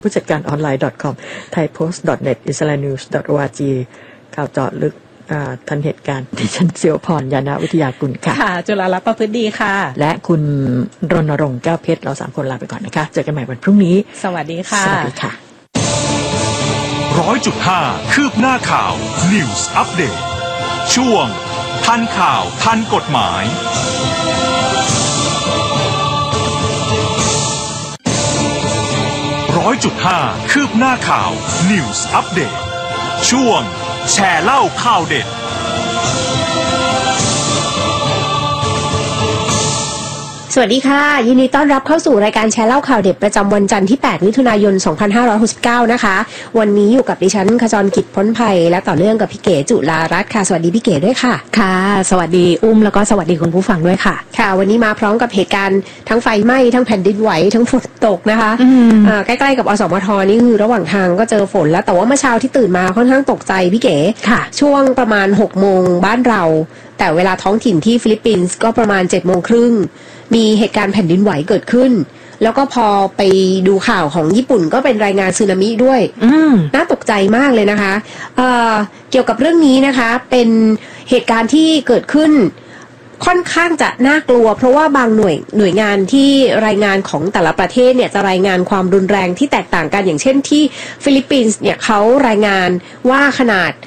ผู้จัดการออนไลน์ .com thaipost.net israelnews.org ข่าวเจาะลึกทันเหตุการณ์ดิฉันเสียวพรยานาวิทยากุลค่ะค่ะจุฬาลักษณ์ประพฤติดีค่ะและคุณรณรงค์แก้วเพชรเรา3คนลาไปก่อนนะคะเจอกันใหม่วันพรุ่งนี้สวัสดีค่ะสวัสดีค่ะ 100.5 คืบหน้าข่าว News Update ช่วงทันข่าวทันกฎหมาย100.5 คืบหน้าข่าว News Update ช่วงแชร์เล่าข่าวเด็ดสวัสดีค่ะยินดีต้อนรับเข้าสู่รายการแชร์เล่าข่าวเด็ดประจำวันจันทร์ที่8มิถุนายน2569นะคะวันนี้อยู่กับดิฉันขจรกิจพ้นภัยและต่อเนื่องกับพี่เก๋จุฬารัตน์ค่ะสวัสดีพี่เก๋ด้วยค่ะค่ะสวัสดีอุ้มแล้วก็สวัสดีคุณผู้ฟังด้วยค่ะค่ะวันนี้มาพร้อมกับเหตุการณ์ทั้งไฟไหม้ทั้งแผ่นดินไหวทั้งฝนตกนะคะใกล้ๆกับอสมทนี่คือระหว่างทางก็เจอฝนแล้วแต่ว่าเมื่อเช้าที่ตื่นมาค่อนข้างตกใจพี่เก๋ค่ะช่วงประมาณ 6 โมงบ้านเราแต่เวลาท้องถิ่นที่ฟิลิปปินส์ก็ประมาณ 7 โมงครึ่งมีเหตุการณ์แผ่นดินไหวเกิดขึ้นแล้วก็พอไปดูข่าวของญี่ปุ่นก็เป็นรายงานสึนามิด้วยน่าตกใจมากเลยนะคะเกี่ยวกับเรื่องนี้นะคะเป็นเหตุการณ์ที่เกิดขึ้นค่อนข้างจะน่ากลัวเพราะว่าบางหน่วยงานที่รายงานของแต่ละประเทศเนี่ยจะรายงานความรุนแรงที่แตกต่างกันอย่างเช่นที่ฟิลิปปินส์เนี่ยเขารายงานว่าขนาด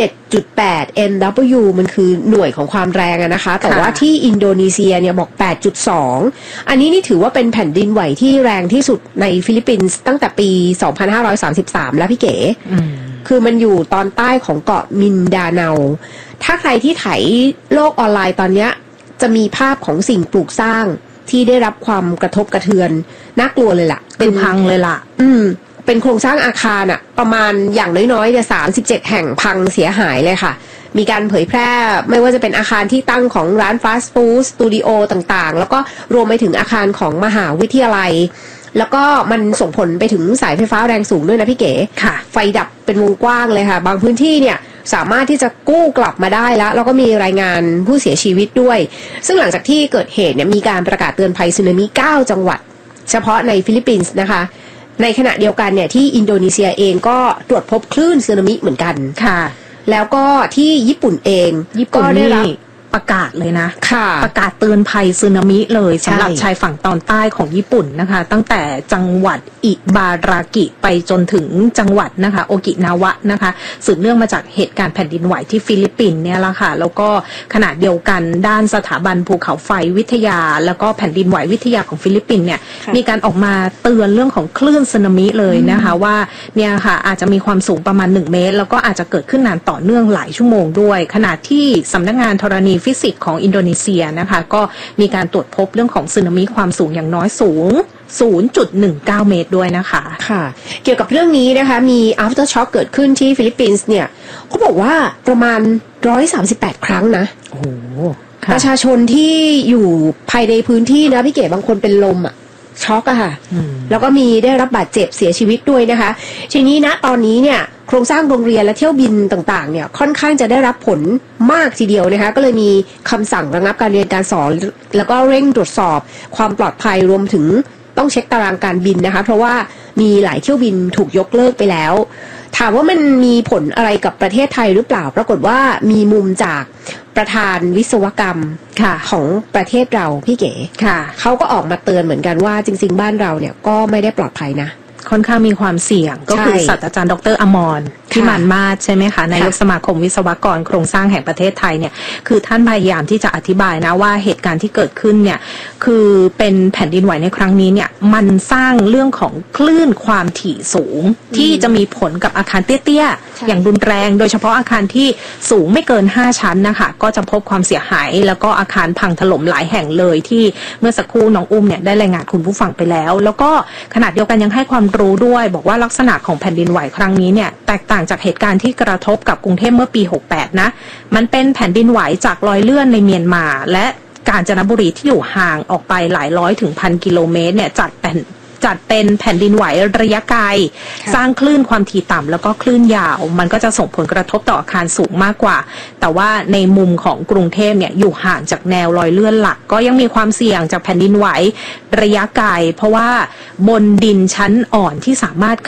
7.8 NW มันคือหน่วยของความแรงนะคะแต่ว่าที่อินโดนีเซียเนี่ยบอก 8.2 อันนี้นี่ถือว่าเป็นแผ่นดินไหวที่แรงที่สุดในฟิลิปปินส์ตั้งแต่ปี 2533 แล้วพี่เก๋คือมันอยู่ตอนใต้ของเกาะมินดาเนาถ้าใครที่ไถโลกออนไลน์ตอนนี้จะมีภาพของสิ่งปลูกสร้างที่ได้รับความกระทบกระเทือนน่ากลัวเลยล่ะเป็นพังเลยล่ะเป็นโครงสร้างอาคารประมาณอย่างน้อยๆเนี่ย37 แห่งพังเสียหายเลยค่ะมีการเผยแพร่ไม่ว่าจะเป็นอาคารที่ตั้งของร้านฟาสต์ฟู้ดสตูดิโอต่างๆแล้วก็รวมไปถึงอาคารของมหาวิทยาลัยแล้วก็มันส่งผลไปถึงสายไฟฟ้าแรงสูงด้วยนะพี่เก๋ค่ะไฟดับเป็นวงกว้างเลยค่ะบางพื้นที่เนี่ยสามารถที่จะกู้กลับมาได้แล้วก็มีรายงานผู้เสียชีวิตด้วยซึ่งหลังจากที่เกิดเหตุเนี่ยมีการประกาศเตือนภัยสึนามิ9 จังหวัดเฉพาะในฟิลิปปินส์นะคะในขณะเดียวกันเนี่ยที่อินโดนีเซียเองก็ตรวจพบคลื่นสึนามิเหมือนกันค่ะแล้วก็ที่ญี่ปุ่นเองก็ได้รับประกาศเลยนะประกาศเตือนภัยสึนามิเลยสำหรับชายฝั่งตอนใต้ของญี่ปุ่นนะคะตั้งแต่จังหวัดอิบารากิไปจนถึงจังหวัดนะคะโอกินาวะนะคะสืบเนื่องมาจากเหตุการณ์แผ่นดินไหวที่ฟิลิปปินส์เนี่ยละค่ะแล้วก็ขณะเดียวกันด้านสถาบันภูเขาไฟวิทยาแล้วก็แผ่นดินไหววิทยาของฟิลิปปินส์เนี่ยมีการออกมาเตือนเรื่องของคลื่นสึนามิเลยนะคะว่าเนี่ยค่ะอาจจะมีความสูงประมาณ1 เมตรแล้วก็อาจจะเกิดขึ้นนานต่อเนื่องหลายชั่วโมงด้วยขณะที่สำนักงานธรณีฟิสิกส์ของอินโดนีเซียนะคะก็มีการตรวจพบเรื่องของสึนามิความสูงอย่างน้อยสูง 0.19 เมตรด้วยนะคะค่ะเกี่ยวกับเรื่องนี้นะคะมี after shock เกิดขึ้นที่ฟิลิปปินส์เนี่ยเขาบอกว่าประมาณ138 ครั้งนะโอ้โหประชาชนที่อยู่ภายในพื้นที่นะพี่เก๋บางคนเป็นลมช็อกค่ะแล้วก็มีได้รับบาดเจ็บเสียชีวิตด้วยนะคะทีนี้นะตอนนี้เนี่ยโครงสร้างโรงเรียนและเที่ยวบินต่างๆเนี่ยค่อนข้างจะได้รับผลมากทีเดียวนะคะก็เลยมีคำสั่งระงับการเรียนการสอนแล้วก็เร่งตรวจสอบความปลอดภัยรวมถึงต้องเช็คตารางการบินนะคะเพราะว่ามีหลายเที่ยวบินถูกยกเลิกไปแล้วถามว่ามันมีผลอะไรกับประเทศไทยหรือเปล่าปรากฏว่ามีมุมจากประธานวิศวกรรมของประเทศเราพี่เก๋เขาก็ออกมาเตือนเหมือนกันว่าจริงๆบ้านเราเนี่ยก็ไม่ได้ปลอดภัยนะค่อนข้างมีความเสี่ยงก็คือศาสตราจารย์ดร.อมรพิมานมาศใช่ไหมคะนายกสมาคมวิศวกรโครงสร้างแห่งประเทศไทยเนี่ยคือท่านพยายามที่จะอธิบายนะว่าเหตุการณ์ที่เกิดขึ้นเนี่ยคือเป็นแผ่นดินไหวในครั้งนี้เนี่ยมันสร้างเรื่องของคลื่นความถี่สูงที่จะมีผลกับอาคารเตี้ยๆอย่างรุนแรงโดยเฉพาะอาคารที่สูงไม่เกิน5 ชั้นนะคะก็จะพบความเสียหายแล้วก็อาคารพังถล่มหลายแห่งเลยที่เมื่อสักครู่น้องอุ้มเนี่ยได้รายงานคุณผู้ฟังไปแล้วแล้วก็ขณะเดียวกันยังให้ความรู้ด้วยบอกว่าลักษณะของแผ่นดินไหวครั้งนี้เนี่ยแตกต่างจากเหตุการณ์ที่กระทบกับกรุงเทพเมื่อปี68นะมันเป็นแผ่นดินไหวจากรอยเลื่อนในเมียนมาและกาญจนบุรีที่อยู่ห่างออกไปหลายร้อยถึงพันกิโลเมตรเนี่ยจัดเป็นแผ่นดินไหวระยะไกลสร้างคลื่นความถี่ต่ำแล้วก็คลื่นยาวมันก็จะส่งผลกระทบต่ออาคารสูงมากกว่าแต่ว่าในมุมของกรุงเทพเนี่ยอยู่ห่างจากแนวรอยเลื่อนหลักก็ยังมีความเสี่ยงจากแผ่นดินไหวระยะไกลเพราะว่าบนดินชั้นอ่อนที่สามารถ